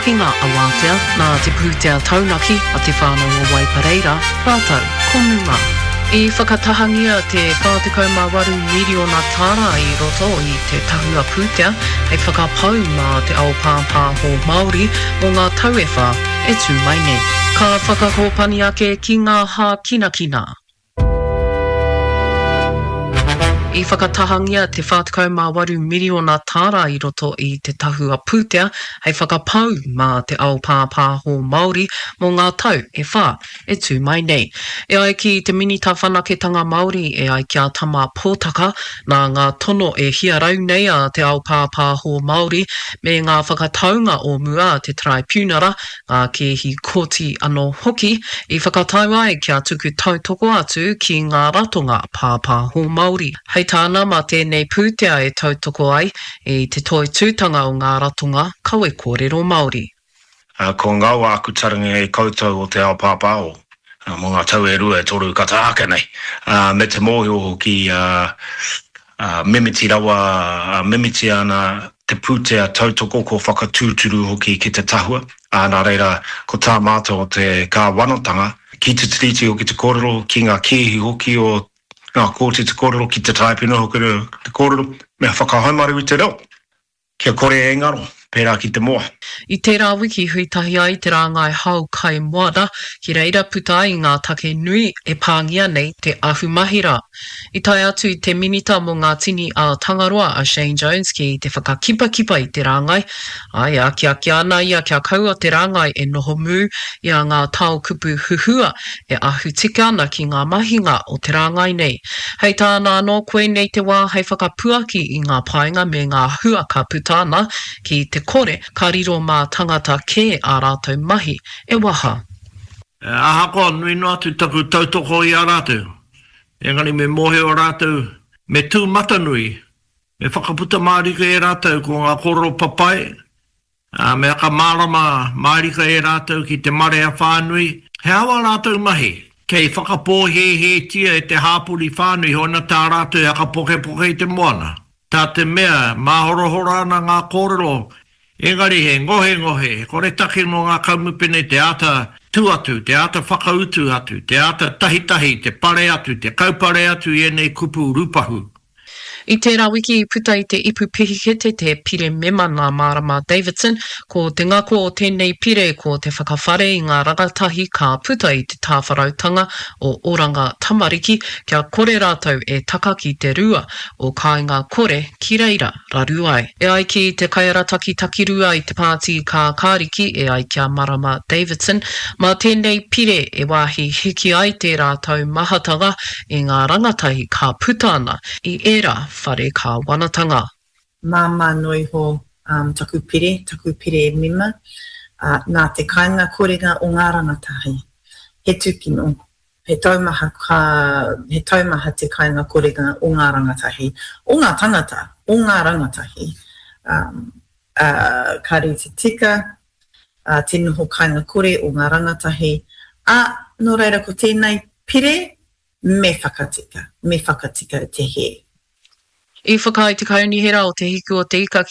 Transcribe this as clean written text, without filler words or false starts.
Ki ngā awatea, nā te pūtea taunaki a te whānau o Waipareira, rātou, konunga. I whakatahangia te 48 miliona tāra i roto i te tahua pūtea, hei whakapau mā te ao pāpā ho Māori o ngā tauewha e tū mai nei. Ka whakakōpani ake ki ngā hā kinakina. I whakatahangia te 48 miliona tāra i roto i te tahua pūtea, hei whakapau mā te ao pāpā ho Māori mō ngā tau e whā e tū mai nei. E ai ki te minita whanaketanga Māori e ai kia tama pōtaka nā ngā tono e hiarau nei a te ao pāpā ho Māori me ngā whakataunga o mua te traipūnara, ngā kehi koti anō hoki, i whakatau ai kia tuku tautoko atu ki ngā ratonga pāpā ho Māori. Hei tāna mā tēnei pūtea e tautoko ai i te toi tūtanga o ngā ratonga kawe kōrero Māori. Ko ngau aku tarangi e koutou o te ao pāpāo, mō ngā tau e rua e toru kataaka nei. Me te mōhio ki mimiti rawa, mimiti ana te pūtea tautoko ko whakatūturu hoki ki te tahua. Nā reira, ko tā mātou o te kā wanotanga, ki te tiriti o ki te kōrero, ki ngā kehi hoki o ngā kōti te kōrero ki te taipina hoki te kōrero, mea whakahaumaru i te reo. Kia kore e ngaro, pērā ki te moa. I tērā wiki huitahi ai te rāngai hau kai moada, ki reira puta i ngā take nui e pāngia nei te ahumahira. I tai atu i te minita mō ngā tini a Tangaroa a Shane Jones ki te whakakipa i te rāngai. Ai a kia ana ia kia kaua te rāngai e noho mū i a ngā tau kupu huhua e ahu tika ana ki ngā mahinga o te rāngai nei. Hei tāna anō koe nei te wā hei whakapuaki i ngā painga me ngā huaka putana ki te kore ka riro mā tangata kē a rātou mahi e waha. Aha koa nui noa tu taku tautoko i a rātou. Engari me mohe o rātou, me tū mata nui, me whakaputa mārika e rātou ko ngā koro papai, me aka mārama mārika e rātou ki te mare a whānui. He awa rātou mahi, kei whakapō he tia e te hāpuri whānui hona tā rātou aka poke i te moana. Tā te mea, māhorohora ana ngā kōrero, engari he ngohe, kore take no ngā kaumupene te ata tuatu, te ata whakautu atu, te ata tahitahi, te pare atu, te kaupare atu i enei kupu rupahu. I tērā wiki I puta I te ipu pihikete te pire mema ngā Marama Davidson, ko te ngako o tēnei pire ko te whakawhare I ngā rangatahi ka puta I te tāwharautanga o Oranga Tamariki, kia kore rātou e taka ki te rua o kāinga kore ki reira raruai. E ai ki te kaiarataki takirua I te pāti ka kāriki e ai kia Marama Davidson, mā tēnei pire e wāhi hiki ai te rātou mahatanga I ngā rangatahi ka puta ana I era whare ka wanatanga. Māma noi ho taku pire mima, nā te kāinga kōrenga o ngā rangatahi. He tūkino, he taumaha te kāinga kōrenga o ngā rangatahi, o ngā tangata, o ngā rangatahi. Kari te tika, tēnei ho kāinga kore o ngā rangatahi, no reira ko tēnei pire, me whakatika te he. I whakai te kaunihera o te hiku o te ikaki